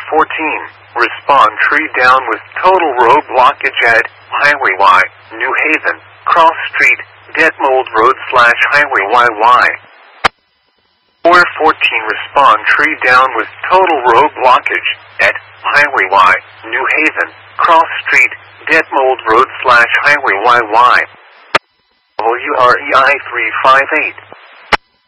14. Respond tree down with total road blockage at Highway Y, New Haven, Cross Street, Detmold Road / Highway YY. 414. Respond tree down with total road blockage at Highway Y, New Haven, Cross Street, Detmold Road / Highway YY. WREI 358.